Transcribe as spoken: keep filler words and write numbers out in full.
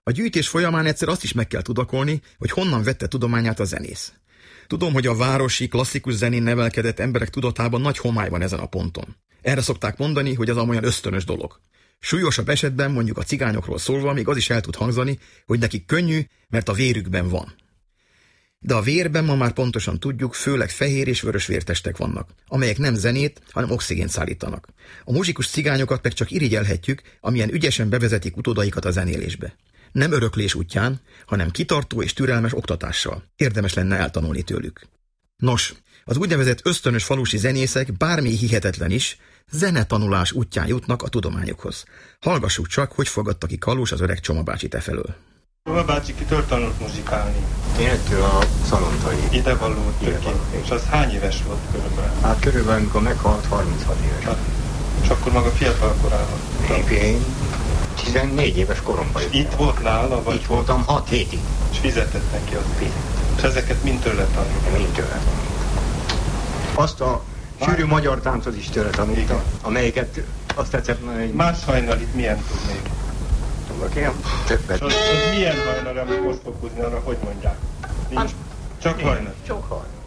A gyűjtés folyamán egyszer azt is meg kell tudakolni, hogy honnan vette tudományát a zenész. Tudom, hogy a városi, klasszikus zenén nevelkedett emberek tudatában nagy homály van ezen a ponton. Erre szokták mondani, hogy ez amolyan ösztönös dolog. Súlyosabb esetben, mondjuk a cigányokról szólva, még az is el tud hangzani, hogy nekik könnyű, mert a vérükben van. De a vérben ma már pontosan tudjuk, főleg fehér és vörös vértestek vannak, amelyek nem zenét, hanem oxigént szállítanak. A muzsikus cigányokat meg csak irigyelhetjük, amilyen ügyesen bevezetik utódaikat a zenélésbe. Nem öröklés útján, hanem kitartó és türelmes oktatással. Érdemes lenne eltanulni tőlük. Nos, az úgynevezett ösztönös falusi zenészek, bármi hihetetlen is, zenetanulás útján jutnak a tudományokhoz. Hallgassuk csak, hogy fogadta ki Kalós az öreg Csoma bácsit e felől. Csoma bácsi kitől tanult muzsikálni? Én ettől a szalontai. Ide való töké. És az hány éves volt körülbelül? Hát körülbelül, amikor meghalt, harminchat éves. Hát, és akkor maga fiatal korában? Én tizennégy éves koromban. Itt volt nála? Vagy itt voltam hat hétig. És fizetett neki az? Fizetett. És ezeket mind tőle tanult? Mind tőle tanult. Azt a sűrű magyar táncot is tőle tanulta, amelyiket azt tetszett mondani, hogy... Más hajnalit milyen tudnék? Tudok én? Többet. És az, az milyen hajnal, amit most fog húzni, arra hogy mondják? Nincs. Csak hajnal? Csak hajnal.